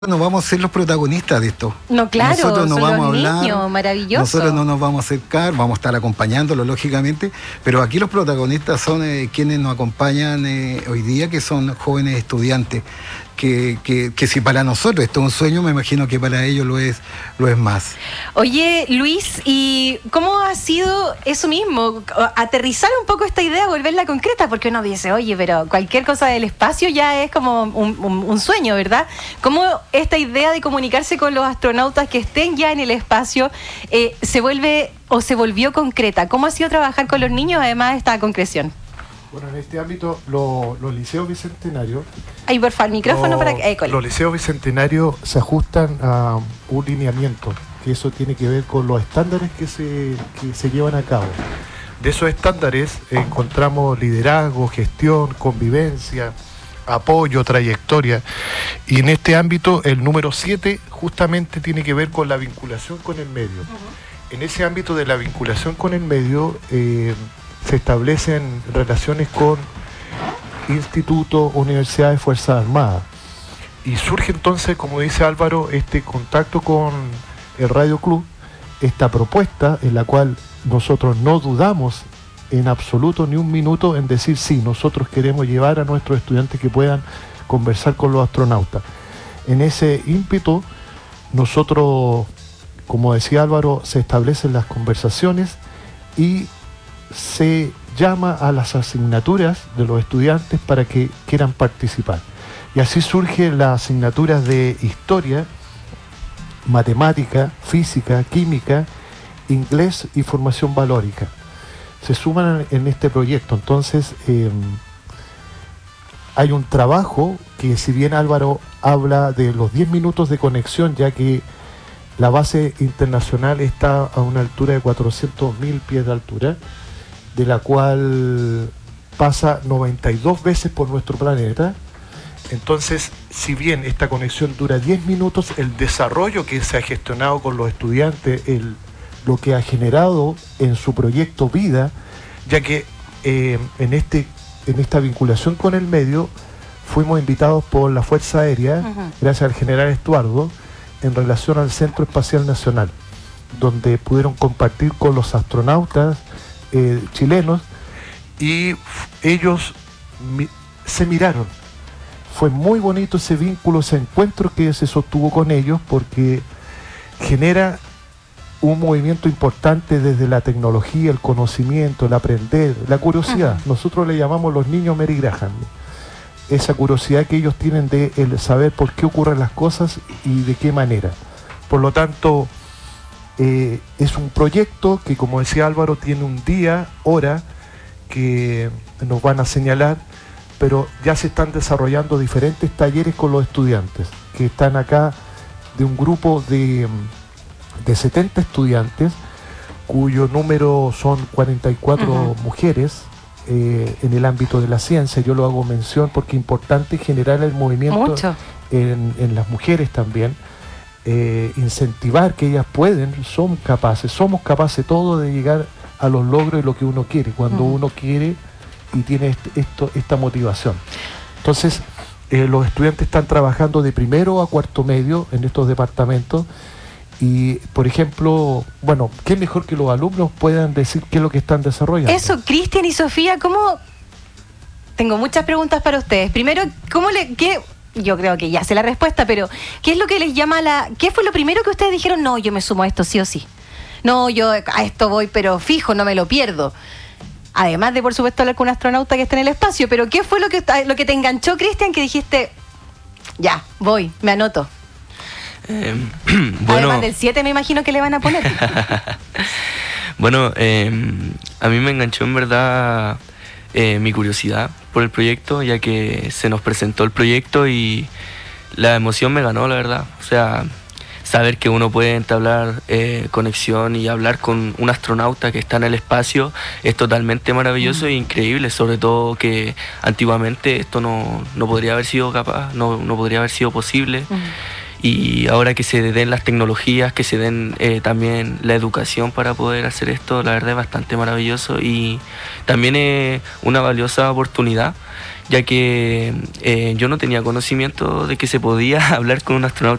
No vamos a ser los protagonistas de esto. No, claro, nosotros no son vamos los a hablar, niños, maravilloso. Nosotros no nos vamos a acercar, vamos a estar acompañándolo lógicamente, pero aquí los protagonistas son quienes nos acompañan hoy día, que son jóvenes estudiantes, que si para nosotros esto es un sueño, me imagino que para ellos lo es más. Oye, Luis, ¿y cómo ha sido eso mismo? Aterrizar un poco esta idea, volverla concreta, porque uno dice, oye, pero cualquier cosa del espacio ya es como un sueño, ¿verdad? ¿Cómo esta idea de comunicarse con los astronautas que estén ya en el espacio se vuelve o se volvió concreta? ¿Cómo ha sido trabajar con los niños además de esta concreción? Bueno, en este ámbito, los liceos bicentenarios... Ahí, por favor, el micrófono para que... Los liceos bicentenarios se ajustan a un lineamiento, que eso tiene que ver con los estándares que se llevan a cabo. De esos estándares encontramos liderazgo, gestión, convivencia, apoyo, trayectoria. Y en este ámbito, el número 7 justamente tiene que ver con la vinculación con el medio. En ese ámbito de la vinculación con el medio... se establecen relaciones con institutos, universidades, Fuerzas Armadas. Y surge entonces, como dice Álvaro, este contacto con el Radio Club, esta propuesta en la cual nosotros no dudamos en absoluto ni un minuto en decir sí, nosotros queremos llevar a nuestros estudiantes que puedan conversar con los astronautas. En ese ímpetu, nosotros, como decía Álvaro, se establecen las conversaciones y se llama a las asignaturas de los estudiantes para que quieran participar. Y así surgen las asignaturas de historia, matemática, física, química, inglés y formación valórica. Se suman en este proyecto. Entonces, hay un trabajo que, si bien Álvaro habla de los 10 minutos de conexión, ya que la base internacional está a una altura de 400.000 pies de altura, de la cual pasa 92 veces por nuestro planeta. Entonces, si bien esta conexión dura 10 minutos, el desarrollo que se ha gestionado con los estudiantes, lo que ha generado en su proyecto vida, ya que en esta vinculación con el medio, fuimos invitados por la Fuerza Aérea, gracias al general Estuardo, en relación al Centro Espacial Nacional, donde pudieron compartir con los astronautas chilenos, y ellos se miraron. Fue muy bonito ese vínculo, ese encuentro que se sostuvo con ellos, porque genera un movimiento importante desde la tecnología, el conocimiento, el aprender, la curiosidad. Nosotros le llamamos los niños Mary Graham, esa curiosidad que ellos tienen de el saber por qué ocurren las cosas y de qué manera. Por lo tanto, es un proyecto que, como decía Álvaro, tiene un día, hora, que nos van a señalar, pero ya se están desarrollando diferentes talleres con los estudiantes, que están acá de un grupo de 70 estudiantes, cuyo número son 44 mujeres en el ámbito de la ciencia. Yo lo hago mención porque es importante generar el movimiento en las mujeres también. Incentivar que ellas somos capaces todos de llegar a los logros y lo que uno quiere, cuando uno quiere y tiene esta motivación. Entonces, los estudiantes están trabajando de primero a cuarto medio en estos departamentos y, por ejemplo, bueno, qué mejor que los alumnos puedan decir qué es lo que están desarrollando. Eso, Cristian y Sofía, ¿cómo? Tengo muchas preguntas para ustedes. Primero, yo creo que ya sé la respuesta, pero ¿qué es lo que les llama qué fue lo primero que ustedes dijeron? No, yo me sumo a esto sí o sí. No, yo a esto voy, pero fijo, no me lo pierdo. Además de, por supuesto, hablar con un astronauta que está en el espacio, pero ¿qué fue lo que te enganchó, Cristian, que dijiste, ya, voy, me anoto? Bueno, además del 7 me imagino que le van a poner. Bueno, a mí me enganchó en verdad mi curiosidad por el proyecto, ya que se nos presentó el proyecto y la emoción me ganó, la verdad. O sea, saber que uno puede entablar conexión y hablar con un astronauta que está en el espacio es totalmente maravilloso e increíble, sobre todo que antiguamente esto no podría haber sido capaz, no podría haber sido posible. Y ahora que se den las tecnologías, que se den también la educación para poder hacer esto, la verdad es bastante maravilloso y también es una valiosa oportunidad, ya que yo no tenía conocimiento de que se podía hablar con un astronauta